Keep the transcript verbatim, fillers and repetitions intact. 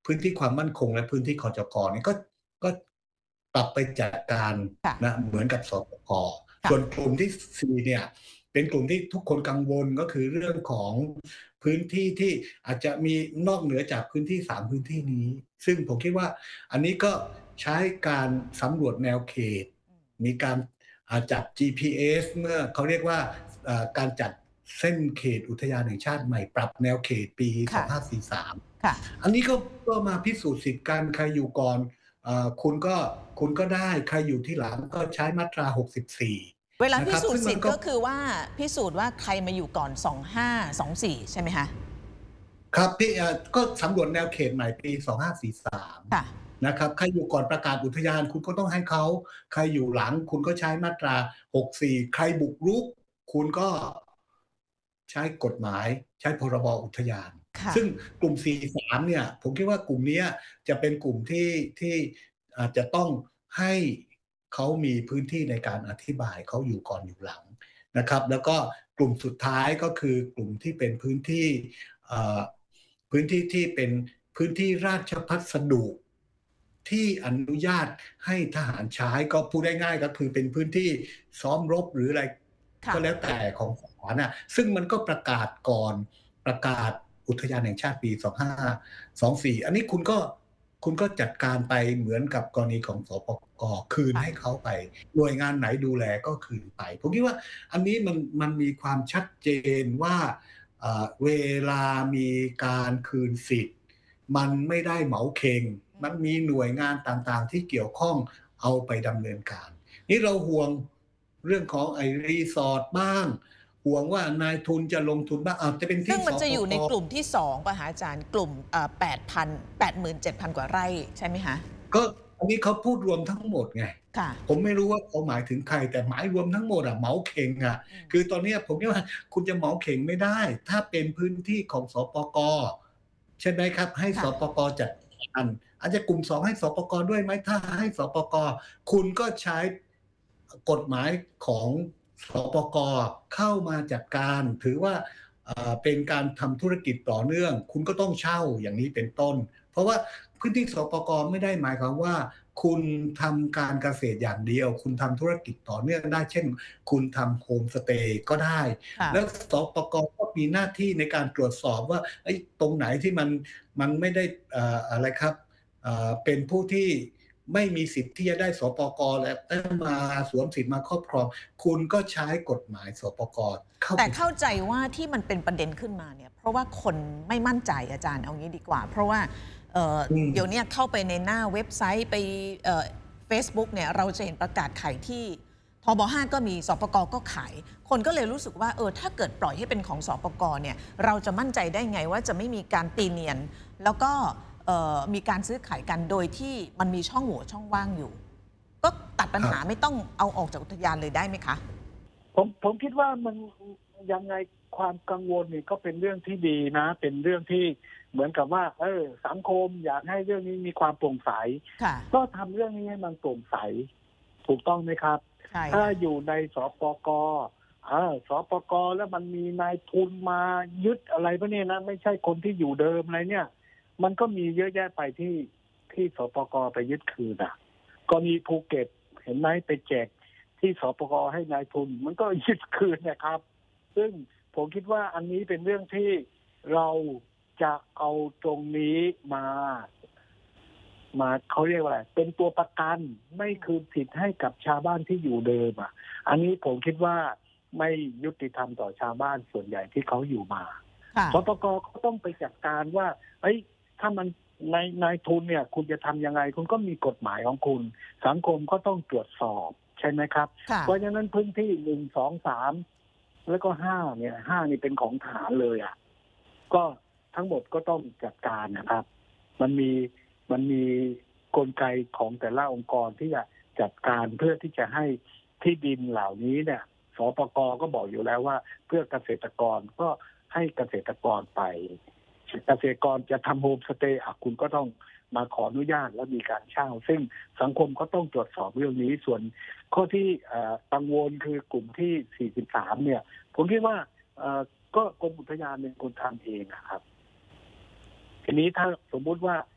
พื้นที่ความมั่นคงและพื้นที่คจกเนี่ยก็ก็ปรับไปจัดการนะเหมือนกับสปก.ส่วนกลุ่มที่สี่เนี่ยเป็นกลุ่มที่ทุกคนกังวลก็คือเรื่องของพื้นที่ที่อาจจะมีนอกเหนือจากพื้นที่สามพื้นที่นี้ซึ่งผมคิดว่าอันนี้ก็ใช้การสำรวจแนวเขตมีการจัด จี พี เอส เมื่อเขาเรียกว่าการจัดเส้นเขตอุทยานแห่งชาติใหม่ปรับแนวเขตปีสองพันห้าร้อยสี่สิบสามอันนี้ก็ก็มาพิสูจน์สิทธิ์การใครอยู่ก่อนคุณก็คุณก็ได้ใครอยู่ที่หลังก็ใช้มาตราหกสิบสี่เวลาพิสูจน์สิทธิ์ก็คือว่าพิสูจน์ว่าใครมาอยู่ก่อนสองพันห้าร้อยยี่สิบสี่ใช่ไหมคะครับพี่ก็สำรวจแนวเขตใหม่ปีสองพันห้าร้อยสี่สิบสามนะครับใครอยู่ก่อนประกาศอุทยานคุณก็ต้องให้เขาใครอยู่หลังคุณก็ใช้มาตราหกสิบสี่ใครบุกรุกคุณก็ใช้กฎหมายใช้พรบอุทยานซึ่งกลุ่มสี่สิบสามเนี่ยผมคิดว่ากลุ่มนี้จะเป็นกลุ่มที่ที่อาจจะต้องให้เขามีพื้นที่ในการอธิบายเขาอยู่ก่อนอยู่หลังนะครับแล้วก็กลุ่มสุดท้ายก็คือกลุ่มที่เป็นพื้นที่พื้นที่ที่เป็นพื้นที่ราชพัสดุที่อนุญาตให้ทหารใช้ก็พูดได้ง่ายก็คือเป็นพื้นที่ซ้อมรบหรืออะไรก็แล้วแต่ของทหารน่ะซึ่งมันก็ประกาศก่อนประกาศอุทยานแห่งชาติปีสองพันห้าร้อยยี่สิบสี่อันนี้คุณก็คุณก็จัดการไปเหมือนกับกรณีของสปก.คืนให้เขาไปหน่วยงานไหนดูแลก็คืนไปผมคิดว่าอันนี้มันมันมีความชัดเจนว่าเวลามีการคืนสิทธิ์มันไม่ได้เหมาเข่งมันมีหน่วยงานต่างๆที่เกี่ยวข้องเอาไปดำเนินการนี่เราห่วงเรื่องของไอ้รีสอร์ทบ้างห่วงว่านายทุนจะลงทุนบ้างอาจจะเป็นที่ซึ่งมันจะอยู่ในกลุ่มที่สองป่ะคะอาจารย์กลุ่มแปดพันแปดหมื่นเจ็ดพันกว่าไร่ใช่ไหมคะก็อันนี้เขาพูดรวมทั้งหมดไงผมไม่รู้ว่าเขาหมายถึงใครแต่หมายรวมทั้งหมดอะเหมาเข่งอะคือตอนนี้ผมคิดว่าคุณจะเหมาเข่งไม่ได้ถ้าเป็นพื้นที่ของสปก.ใช่ไหมครับให้สปก.จัดการอาจจะกลุ่มสองให้สปก.ด้วยไหมถ้าให้สปก.คุณก็ใช้กฎหมายของสปก.เข้ามาจัดการถือว่าเป็นการทำธุรกิจต่อเนื่องคุณก็ต้องเช่าอย่างนี้เป็นต้นเพราะว่าพื้นที่สปก.ไม่ได้หมายความว่าคุณทำการเกษตรอย่างเดียวคุณทำธุรกิจต่อเนื่องได้เช่นคุณทำโฮมสเตย์ก็ได้แล้วสปก.ก็มีหน้าที่ในการตรวจสอบว่าตรงไหนที่มันมันไม่ได้อะไรครับเป็นผู้ที่ไม่มีสิทธิ์ที่จะได้สปก.แล้วแต่มาสวมสิทธิ์มาครอบครองคุณก็ใช้กฎหมายสปก. แต่เข้าใจว่าที่มันเป็นประเด็นขึ้นมาเนี่ยเพราะว่าคนไม่มั่นใจอาจารย์เอางี้ดีกว่าเพราะว่าเดี๋ยวนี้เข้าไปในหน้าเว็บไซต์ไปเฟซบุ๊กเนี่ยเราจะเห็นประกาศขายที่ทบห้าก็มีสปก.ก็ขายคนก็เลยรู้สึกว่าเออถ้าเกิดปล่อยให้เป็นของสปก.เนี่ยเราจะมั่นใจได้ไงว่าจะไม่มีการตีเนียนแล้วก็มีการซื้อขายกันโดยที่มันมีช่องโหว่ช่องว่างอยู่ก็ตัดปัญหาไม่ต้องเอาออกจากอุทยานเลยได้ไหมคะผมผมคิดว่ามันยังไงความกังวลนี่ก็เป็นเรื่องที่ดีนะเป็นเรื่องที่เหมือนกับว่าเออสังคมอยากให้เรื่องนี้มีความโปร่งใสก็ทำเรื่องนี้ให้มันโปร่งใสถูกต้องไหมครับถ้าอยู่ในสปก.เออสปก.แล้วมันมีนายทุนมายึดอะไรพวกนี้นะไม่ใช่คนที่อยู่เดิมอะไรเนี่ยมันก็มีเยอะแยะไปที่ที่สปก.ไปยึดคืนอ่ะก็มีภูเก็ตเห็นไหมไปแจกที่สปก.ให้นายทุนมันก็ยึดคืนนะครับซึ่งผมคิดว่าอันนี้เป็นเรื่องที่เราจะเอาตรงนี้มามาเขาเรียกว่าอะไรเป็นตัวประกันไม่คืนสิทธิ์ให้กับชาวบ้านที่อยู่เดิมอ่ะอันนี้ผมคิดว่าไม่ยุติธรรมต่อชาวบ้านส่วนใหญ่ที่เขาอยู่มาสปก.เขาต้องไปจัดการว่าเอ้ยถ้ามันในนายทุนเนี่ยคุณจะทำยังไงคุณก็มีกฎหมายของคุณสังคมก็ต้องตรวจสอบใช่ไหมครับเพราะฉะนั้นพื้นที่หนึ่งสองสามแล้วก็ห้าเนี่ยห้านี่เป็นของทหารเลยอ่ะก็ทั้งหมดก็ต้องจัดการนะครับมันมีมันมีกลไกของแต่ละองค์กรที่จะจัดการเพื่อที่จะให้ที่ดินเหล่านี้เนี่ยสปก.ก็บอกอยู่แล้วว่าเพื่อเกษตรกรก็ให้เกษตรกรไปเกษตรกรจะทำโฮมสเตย์คุณก็ต้องมาขออนุญาตและมีการเช่าซึ่งสังคมก็ต้องตรวจสอบเรื่องนี้ส่วนข้อที่กังวลคือกลุ่มที่สี่สิบสามเนี่ยผมคิดว่าก็กรมอุทยานเป็นคนทำเองนะครับทีนี้ถ้าสมมุติว่า